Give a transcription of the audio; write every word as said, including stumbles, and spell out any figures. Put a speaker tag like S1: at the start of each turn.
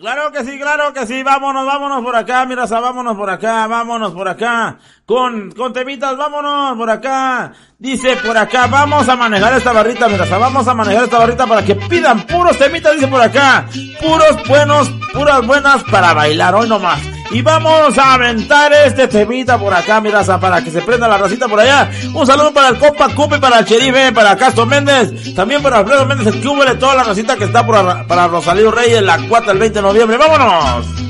S1: Claro que sí, claro que sí, vámonos, vámonos por acá, mi raza, vámonos por acá, vámonos por acá, con, con temitas, vámonos por acá, dice por acá, vamos a manejar esta barrita, mi raza, vamos a manejar esta barrita para que pidan puros temitas, dice por acá, puros buenos, puras buenas para bailar, hoy nomás, y vamos a aventar este temita por acá, mi raza, para que se prenda la racita por allá, un saludo para el compa Cupe, para el Cherife, para Castro Méndez, también para Alfredo Méndez, el que hubo de toda la racita que está por, para Rosalío Reyes, la cuarta, el veinte de noviembre, vámonos.